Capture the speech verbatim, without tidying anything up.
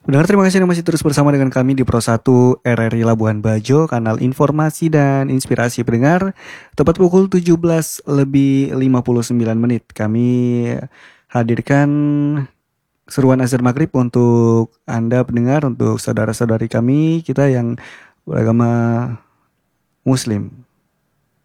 Pendengar, terima kasih yang masih terus bersama dengan kami di Pro satu R R I Labuhan Bajo, kanal informasi dan inspirasi pendengar. Tepat pukul tujuh belas lebih lima puluh sembilan menit kami hadirkan seruan azan maghrib untuk Anda pendengar, untuk saudara-saudari kami kita yang beragama Muslim.